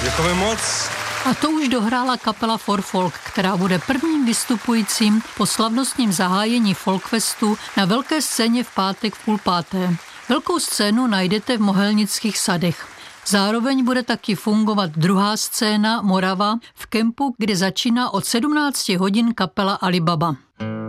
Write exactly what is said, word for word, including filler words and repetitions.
Děkujeme moc. A to už dohrála kapela For Folk, která bude prvním vystupujícím po slavnostním zahájení Folkfestu na velké scéně v pátek v půl páté. Velkou scénu najdete v Mohelnických sadech. Zároveň bude taky fungovat druhá scéna Morava v kempu, kde začíná od sedmnáct hodin kapela Alibaba.